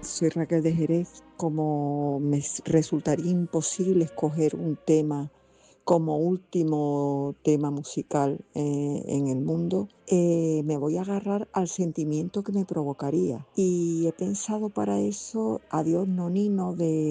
Soy Raquel de Jerez. Como resultaría imposible escoger un tema como último tema musical en el mundo, me voy a agarrar al sentimiento que me provocaría. Y he pensado para eso Adiós Nonino de